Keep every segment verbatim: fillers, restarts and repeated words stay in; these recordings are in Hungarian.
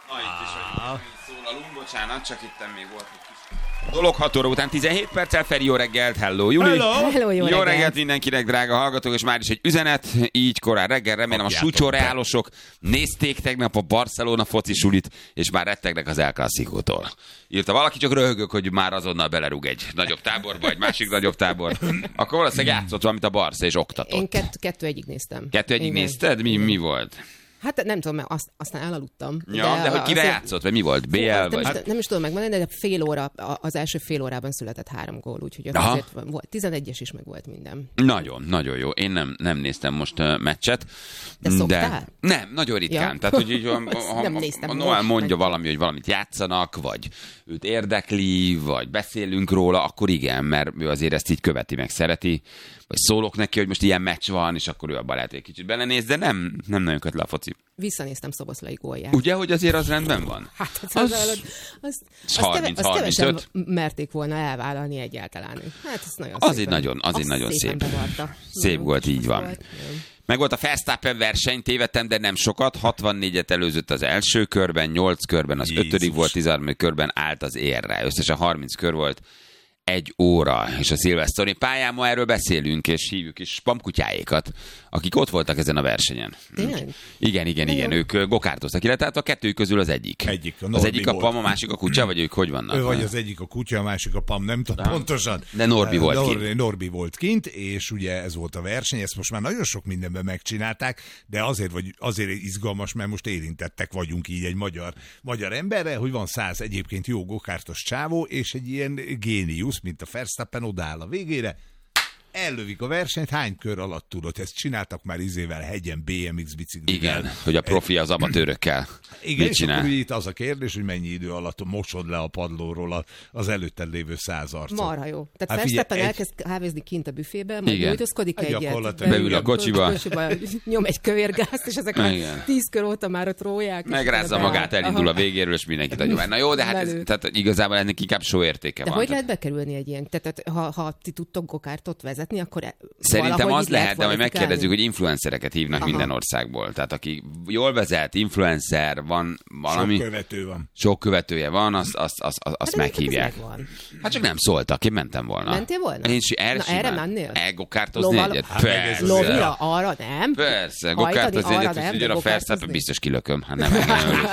Na, itt is vagyunk, szólalunk, bocsánat, csak itt még volt egy kis dolog. hat óra után tizenhét perccel, Feri, jó reggelt, hello, Juli. Hello, hello jó, jó reggelt. reggelt mindenkinek, drága hallgatók, és már is egy üzenet, így korán reggel, remélem a súcsoreálosok nézték tegnap a Barcelona foci sulit, és már rettegnek az El Clasicótól. Írta valaki, csak röhögök, hogy már azonnal belerúg egy nagyobb táborba, egy másik nagyobb tábor. Akkor valószínűleg játszott valamit a Barca, és oktatott. Én kett, kettő egyig néztem. Kettő egyig nézted? Mi, mi volt? Hát nem tudom, mert azt, aztán elaludtam. Ja, de, de hogy kire azért... játszott, vagy mi volt? bé el? Nem, Vagy? is, nem is tudom megmondani, de fél óra, az első fél órában született három gól, úgyhogy azért volt. tizenegyes is meg volt minden. Nagyon, nagyon jó. Én nem, nem néztem most uh, meccset. De szoktál? De nem, nagyon ritkán. Ja. Tehát, hogy így, ha, ha, nem néztem ha Noel mondja meg... valami, hogy valamit játszanak, vagy őt érdekli, vagy beszélünk róla, akkor igen, mert ő azért ezt így követi, meg szereti. Vagy szólok neki, hogy most ilyen meccs van, és akkor ő abban lehet, hogy egy kicsit belenéz, de nem, nem nagyon köt le a foci. Visszanéztem Szoboszlai gólját. Ugye, hogy azért az rendben van? Hát az, az, az, az, harminc, az kevesen merték volna elvállalni egyáltalán. Hát ez nagyon azért szépen, nagyon, azért nagyon szép. Bevarta. Szép volt, így van. Volt. Meg volt a Verstappen verseny, tévedtem, de nem sokat. hatvannégyet előzött az első körben, nyolc körben, az Jézus. ötödik volt, tizenharmadik körben állt az érre. Összesen harminc kör volt. Egy óra, és a szilvesztori pályán ma erről beszélünk, és hívjuk is spamkutyáékat, akik ott voltak ezen a versenyen. Tényleg? Igen, igen, igen, ők gokártoztak, illetve a kettő közül az egyik. egyik a az egyik a pam, a másik a kutya, vagy ők hogy vannak? Ő vagy az egyik a kutya, a másik a pam, nem tudom pontosan. De Norbi volt Nor- kint. Norbi volt kint, és ugye ez volt a verseny, ezt most már nagyon sok mindenben megcsinálták, de azért, vagy, azért izgalmas, mert most érintettek vagyunk így egy magyar, magyar emberre, hogy van száz egyébként jó gokártos csávó, és egy ilyen géniusz, mint a Verstappen odaáll a végére, ellövik a versenyt, hány kör alatt tudod? Ezt csináltak már izével, hegyen, bé em iksz biciklivel. Igen, hogy a profi az amatőrökkel. Igen, és akkor itt az a kérdés, hogy mennyi idő alatt mosod le a padlóról az előtted lévő száz arcot. Marha jó. Tehát hát Verstappen egy... elkezd kávézni kint a büfébe, majd nyújtózkodik egyet. Beül a kocsiba. kocsiba. Nyom egy kövérgázt, és ezek már tíz kör óta már ott róják. Megrázza magát, elindul a végéről, és mindenkit adja. Na jó, de hát ez, tehát igazából ennek inkább só értéke de van. hogy lehet bekerülni egy ilyen? Tehát ha, ha ti tudtok gokártot vezetni, akkor szerintem az lehet, de majd megkérdezzük, hogy influencereket hívnak Aha. minden országból. Tehát aki jól vezet, influencer, van valami... Sok követő van. Sok követője van, azt, azt, azt, azt hát meghívják. Hát csak nem szóltak, én mentem volna. Mentél volna? Én erre, Na, erre mennél? Elgokártozni egyet? Hát persze. Lovira? Arra nem? Persze, gokártozni egyet, hogy ugyan a Verstappen biztos kilököm. Hát nem engem.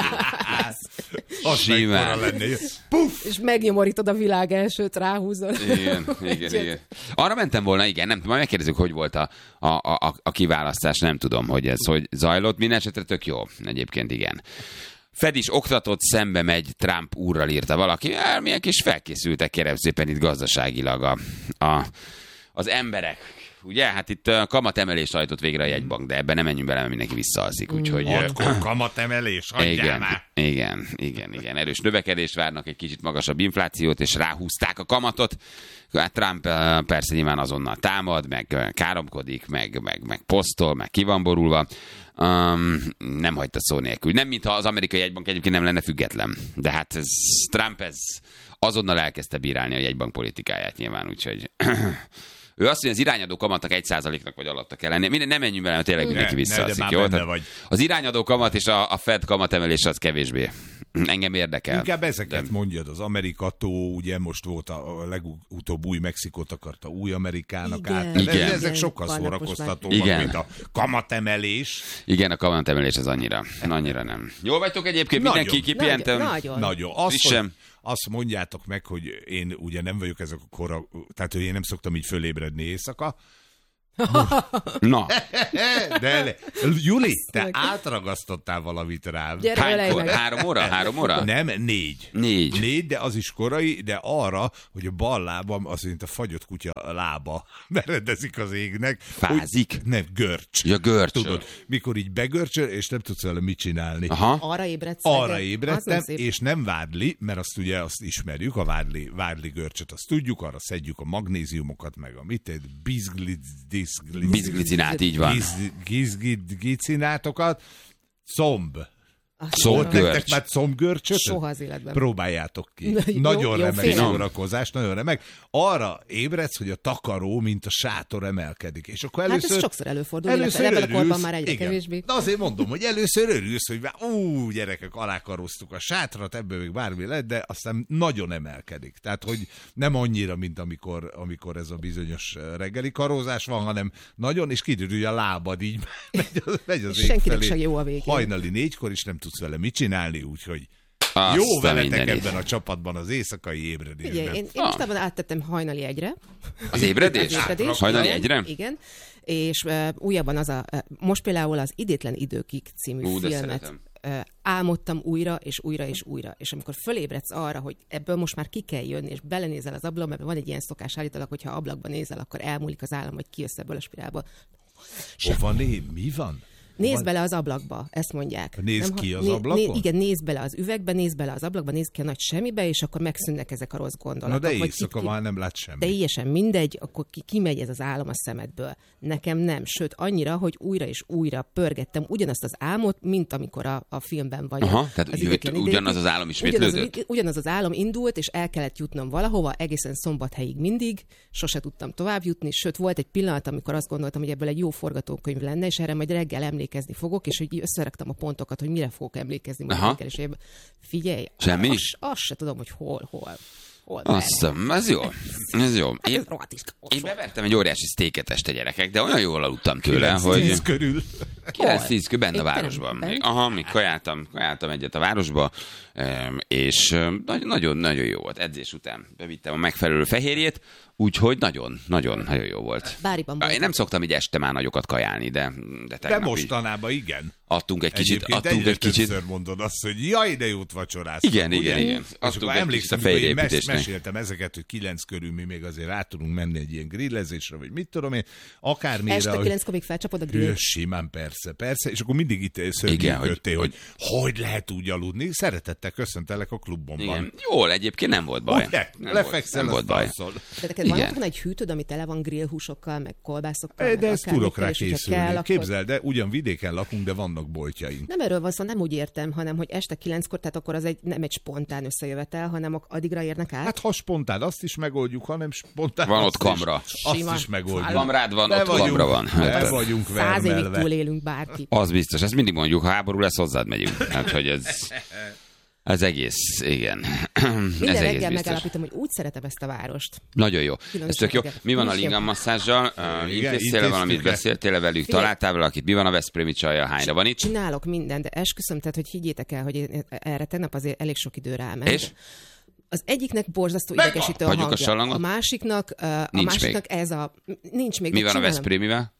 Simán. És megnyomorítod a világ elsőt, ráhúzol. Igen, igen, igen. Arra mentem volna, igen, nem tudom, majd megkérdezzük, hogy volt a, a, a, a kiválasztás, nem tudom, hogy ez hogy zajlott. Mindenesetre tök jó, egyébként igen. Fed is oktatott, szembe megy Trump úrral, írta valaki. El, milyen kis felkészültek, kérem szépen itt gazdaságilag a, a, az emberek. Ugye? Hát itt a kamatemelést hajtott végre a jegybank, de ebben nem menjünk bele, mert mindenki visszaalszik. Úgyhogy... Hatkor kamatemelés, hagyjál igen, már! Igen, igen, igen. Erős növekedést várnak, egy kicsit magasabb inflációt, és ráhúzták a kamatot. Hát Trump persze nyilván azonnal támad, meg káromkodik, meg, meg, meg posztol, meg ki van borulva. Um, nem hagyta szó nélkül. Nem, mintha az amerikai jegybank egyébként nem lenne független. De hát ez, Trump ez azonnal elkezdte bírálni a jegybank politikáját nyilván, úgyhogy... Ő azt mondja, az irányadó kamatnak egy százaléknak vagy alatta kell lenni. Minden, nem menjünk bele, mert tényleg mindenki visszaaszik. Jó? Az irányadó kamat és a, a Fed kamatemelés az kevésbé. Engem érdekel. Inkább ezeket de... mondjad, az Amerikató, ugye most volt a legutóbb új Mexikót akarta új Amerikának igen, át. Igen. Ezek igen, sokkal szórakoztatóbbak, mint a kamatemelés. Igen, a kamatemelés az annyira, annyira nem. Jól vagytok egyébként? Nagyon. Mindenki kipihentem? Nagyon. Nagyon. Azt, hogy, azt mondjátok meg, hogy én ugye nem vagyok ezek a kora, tehát hogy én nem szoktam így fölébredni éjszaka. Na. De, Juli, te átragasztottál valamit rám. Hánykor? Három óra? Három óra? Nem, négy. Négy. Négy, de az is korai, de arra, hogy a bal lábam, az mint a fagyott kutya lába meredezik az égnek. Fázik? Úgy, nem, görcs. Ja, görcs. Tudod, mikor így begörcsöl, és nem tudsz vele mit csinálni. Aha. Arra ébredsz. Arra ébredtem, és nem vádli, mert azt ugye azt ismerjük, a vádli, vádli görcsöt, azt tudjuk, arra szedjük a magnéziumokat, meg a mit, bizglidis Bizglicinát, így van. Gizglicinátokat. Szomb. Volt nektek már combgörcsöt? Soha az életben. Próbáljátok ki. Jó, Nagyon jó, remek félem. szórakozás, nagyon remek. Arra ébredsz, hogy a takaró, mint a sátor emelkedik. És akkor először, Hát ez sokszor előfordul, először illetve ebben a korban örülsz, már egyre igen. kevésbé. De azért mondom, hogy először örülsz, hogy már, ú, gyerekek, alákaroztuk a sátrat, ebből még bármi lett, de aztán nagyon emelkedik. Tehát, hogy nem annyira, mint amikor, amikor ez a bizonyos reggeli karózás van, hanem nagyon, és kiderül, hogy a lábad így megy az, megy az ég Senkinek felé. se jó a végén. Hajnali négykor is nem tudsz vele mit csinálni, úgyhogy Azt jó a veletek mindenit. ebben a csapatban az éjszakai Ugye, ébredésben. én, én mostában áttettem hajnali egyre. Az ébredés? Az ébredés, Hajnali igen, egyre? Igen. És uh, újabban az a, uh, most például az Idétlen időkig című Ú, de filmet szeretem. uh, álmodtam újra, és újra, és újra. És amikor fölébredsz arra, hogy ebből most már ki kell jönni, és belenézel az ablakba, mert van egy ilyen szokás állítólag, hogyha ablakban nézel, akkor elmúlik az állam, hogy kijössz ebből a spirálból. Hova né? Mi van? Nézd Van- bele az ablakba, ezt mondják. Nézd Nem, ki ha- az ablakon? igen, nézd bele az üvegbe, nézd bele az ablakba, nézd ki a nagy semmibe, és akkor megszűnnek ezek a rossz Na gondolatok. de Vagy éjszaka ki- már nem lát semmi. Teljesen mindegy, akkor ki, kimegy ez az álom a szemedből. Nekem nem, sőt annyira, hogy újra és újra pörgettem ugyanazt az álmot, mint amikor a, a filmben vagy. Aha, a- tehát az jött- Idétlen időkig. ugyanaz az álom ismétlődött? Ugyanaz, ugyanaz az álom indult, és el kellett jutnom valahova, egészen Szombathelyig mindig, sose tudtam tovább jutni, sőt volt egy pillanat, amikor azt gondoltam, hogy ebből egy jó forgatókönyv lenne, és erre majd reggel emlékezni fogok, és hogy összeraktam a pontokat, hogy mire fogok emlékezni majd Aha. reggel, és hogy figyelj, Semmi? Azt, azt se tudom, hogy hol, hol. hol Azt, ez jó. Ez jó. Én, Ez rohadt izgalmas én volt. bevertem egy óriási sztéket este, gyerekek, de olyan jól aludtam tőle, Kilenc hogy... tíz körül. kilenc tíz kö benne a Éppen városban. ebben. Még- Aha, még kajáltam, kajáltam egyet a városba, em, és em, nagy- nagyon, nagyon jó volt. Edzés után bevittem a megfelelő fehérjét, úgyhogy nagyon, nagyon, nagyon jó volt. Báriban Én voltam. nem szoktam így este már nagyokat kajálni, de, de De tegnap így mostanában igen. adtunk egy kicsit, Egyébként adtunk egyre egy kicsit. többször mondod azt, hogy jaj, de jót vacsoráztunk. Igen, ugye? igen, igen. És Adtunk akkor egy emlékszem, kicsit a hogy én mes- fejlépítésnek. meséltem ezeket, hogy kilenc körül mi még azért rá tudunk menni egy ilyen grillezésre, vagy mit tudom én, akármire. Este hogy- kilenckor még felcsapod a Ő, grill. simán, persze, persze, és akkor mindig itt Igen, szörnyűködtél, hogy- hogy, hogy hogy lehet úgy aludni. Szeretettel köszöntelek a klubomban. Igen. Jól, egyébként nem volt baj. Ugye? Nem Lefekszel, volt, nem volt azt baj. alszol. De neked van Igen. otthon egy hűtőd, ami tele van grillhúsokkal, meg kolbászokkal, De meg ezt akármikkel, tudok rá és hogyha készülni. kell, akkor- Képzeld, de ugyan vidéken lakunk, de vannak boltjaink. Nem erről van szó, nem úgy értem, hanem hogy este kilenckor, tehát akkor az egy, nem egy spontán összejövetel, hanem ak- addigra érnek át. Hát ha spontán, azt is megoldjuk, ha nem spontán. Van azt ott kamra. Is, azt Sima. is megoldjuk. Kamrád van, Le ott vagyunk- kamra van. Le Hát, vagyunk Száz évig vermelve. túlélünk bárki. az biztos, ezt mindig mondjuk, ha háború lesz, hozzád megyünk. Hát, hogy ez, ez egész, igen. Ez Minden egész reggel biztos. megállapítom, hogy úgy szeretem ezt a várost. Nagyon jó. Ez tök jó. reggel. Mi van a Nincs lingam masszázzal? Uh, Igen, Intéztél valamit, intéztük le. beszéltél velük, Figyelj. találtál valakit? Mi van a veszprémi csajjal? Hányra van itt? Csinálok mindent, de esküszöm, tehát, hogy higgyétek el, hogy én erre tegnap azért elég sok idő ráment. És? Az egyiknek borzasztó Megvan. idegesítő a Hagyjuk a hangja. sallangot? A másiknak, uh, a Nincs másiknak ez a... Nincs még. Mi de van a csinálom. veszprémivel?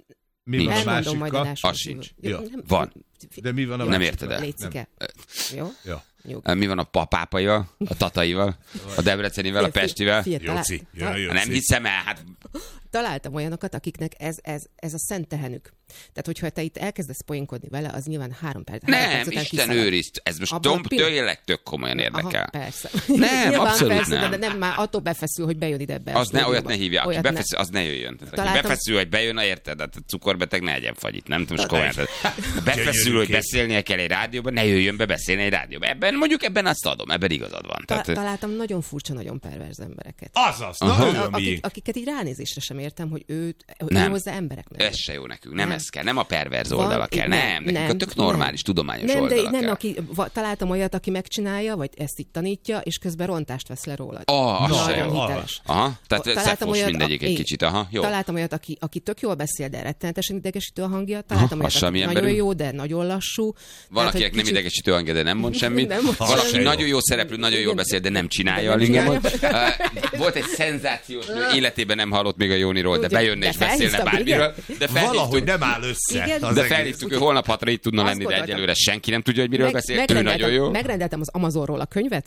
Mi Nincs. van a Elmondom majd másikkal? adáson Az kívül. sincs. Jó, Ja. nem- Van. De mi van a Jó, Nem másikkal? érted el. Lécike. Jó? Ja. Nyugi. Mi van a papápaival, a tataival, a debrecenivel, a Figyelj, pestivel? figyelj, talál- Jóci, jön a ta- Jóci. Nem hiszem el, hát Találtam olyanokat, akiknek ez, ez, ez a szent tehenük. Tehát, hogyha te itt elkezdesz poénkodni vele, az nyilván három perc. három nem, perc után Isten kiszalad. őrizt. Ez most Abban a tom, pillanat- tényleg tök komolyan érdekel. Aha, persze. Nem, Nyilván abszolút persze, nem. De, de nem már attól befeszül, hogy bejön ide be. a Az ne, olyat stúdióba. ne hívja, aki Olyat befeszül, az ne jöjjön. Tehát, aki Találtam- befeszül, hogy bejön, na érted, hát a cukorbeteg ne egyen fagyit, nem tudom, most komolyan. Tehát, ha befeszül, Gyönyörű hogy kép. beszélnie kell egy rádióban, ne jöjjön be beszélni egy rádióban. Ebben mondjuk ebben azt adom, ebben igazad van. Ta- Tehát, találtam nagyon furcsa, nagyon perverz embereket. Azaz, na Aha. ő a A- akik, miénk. akiket így ránézésre sem értem, hogy őt, hogy Nem. ő hozzá emberek meg. ez se jó nekünk, nem, Nem. ez kell, nem a perverz Van- oldala kell, nem, nekünk a tök normális, tudományos nem, oldala de nem, kell. aki, va, találtam olyat, aki megcsinálja, vagy ezt így tanítja, és közben rontást vesz le rólad. Ah, az se Nagyon jó. hiteles. Aha, tehát Találtam szefos olyat, mindegyik a- egy igen. kicsit, aha, jó. Találtam olyat, aki, aki tök jól beszél, de rettenetesen idegesítő a hangja. Találtam Aha, az olyat, aki semmi nagyon emberünk. jó, de nagyon lassú. Valakinek Tehát, nem hogy idegesítő hangja, de nem mond semmit. Nem mond Valaki semmit. nagyon jó szereplő, nagyon jól Igen. beszél, de nem csinálja De a nem lingemot. Uh, Volt egy szenzációs nő, életében nem hallott még a Jóniról, de Ugye, bejönne de és beszélne felhívtam, bármiről. De Valahogy felhívtuk, nem áll össze. Igen. az de egész. felhívtuk, ő holnap hatra itt tudna Azt lenni, de gondoltam. egyelőre senki nem tudja, hogy miről Meg- beszél. Ő megrendeltem- nagyon jó. Megrendeltem az Amazonról a könyvet.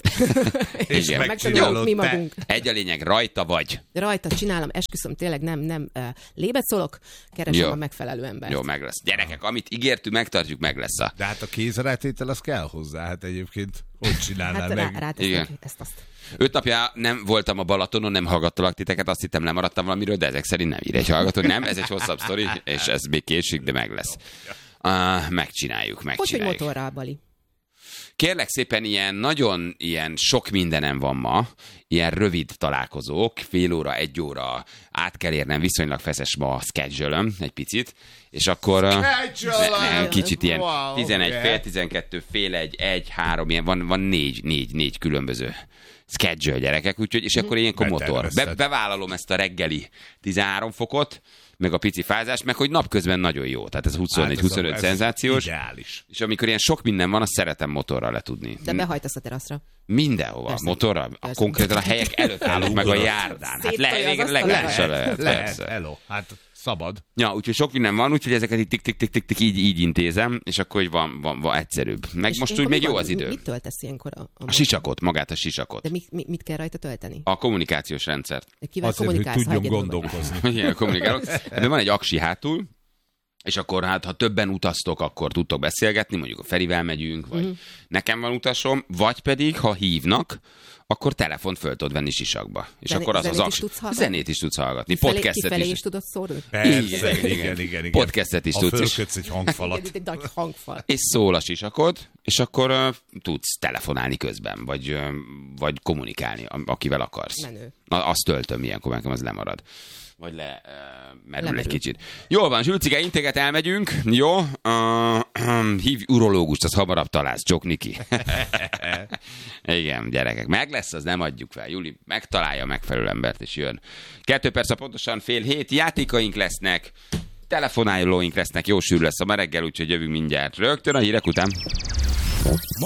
És Igen. megcsinálod mi te. magunk. Egy a lényeg, rajta vagy. Rajta csinálom, esküszöm, tényleg nem, nem uh, lébet szólok, keresem Jó. a megfelelő embert. Jó, meg lesz. Gyerekek, amit ígértünk, megtartjuk, meg lesz a... De hát a kézrátétel az kell hozzá, hát egyébként hogy csinálnál Hát rá, meg? ráteszek Igen. ezt azt. Öt napja nem voltam a Balatonon, nem hallgattalak titeket, azt hittem lemaradtam valamiről, de ezek szerint nem ír egy hallgató. Nem, ez egy hosszabb sztori, és ez még késik, de meg lesz. Uh, megcsináljuk, Hogy, hogy megcsináljuk. motorral, Bali? Kérlek szépen, ilyen nagyon ilyen sok mindenem van ma, ilyen rövid találkozók, fél óra, egy óra, át kell érnem, viszonylag feszes ma a schedule-öm egy picit, és akkor ne, kicsit ilyen wow, tizenegy, okay. fél tizenkettő, fél egy, egy, három, ilyen van, van négy, négy, négy különböző schedule gyerekek, úgyhogy, és akkor ilyenkor motor. Be, bevállalom ezt a reggeli tizenhárom fokot, meg a pici fázás, meg hogy napközben nagyon jó. Tehát ez huszonnégy-huszonöt hát szenzációs. Ideális. És amikor ilyen sok minden van, azt szeretem motorral letudni. De behajtasz a teraszra. Mindenhova. Persze. Motorral? Persze. Konkrétan a helyek előtt állunk meg a járdán. Hát le, Széttolja az végre asztalra. legálisan lehet. Lehet, lehet, Persze. hello. Hát szabad. Ja, úgyhogy sok minden van, úgyhogy ezeket így tik-tik-tik-tik így, így intézem, és akkor így van, van, van egyszerűbb. Meg És most úgy ilyenkor még mi jó van? az idő. Mit töltesz ilyenkor? A, a, A sisakot, magát a sisakot. De mi, mi, mit kell rajta tölteni? A kommunikációs rendszert. Kivel Azért, hogy kommunikálsz? ha tudjon egyedül vagy? gondolkozni. Igen, kommunikálok. De van egy aksi hátul, és akkor hát, ha többen utaztok, akkor tudtok beszélgetni, mondjuk a Ferivel megyünk, vagy uh-huh. nekem van utasom, vagy pedig, ha hívnak, akkor telefont föl tudod venni sisakba. És Zené- akkor az az zenét is aksi. tudsz hallgatni? Zenét is tudsz hallgatni. Kifelé, Podcastet kifelé is. is tudod szórni? Persze, Igen, igen, igen. igen, igen, igen. Podcastet is ha tudsz, és- fölkötsz egy hangfalat. Egy nagy hangfal. És szól a sisakod, és akkor uh, tudsz telefonálni közben, vagy, uh, vagy kommunikálni, a- akivel akarsz. Menő. Na, azt töltöm ilyenkor, nekem az lemarad. Vagy le, uh, merül Lemerül. egy kicsit. Jól van, Zsülcike, integet elmegyünk. Jó? Uh, hívj urológust, az hamarabb találsz, Csok Niki. Igen, gyerekek, meg lesz, az nem adjuk fel. Júli megtalálja a megfelelő embert, és jön. Kettő perc, pontosan fél hét, játékaink lesznek, telefonálóink lesznek, jó sűrű lesz a ma reggel, úgyhogy jövünk mindjárt rögtön a hírek után.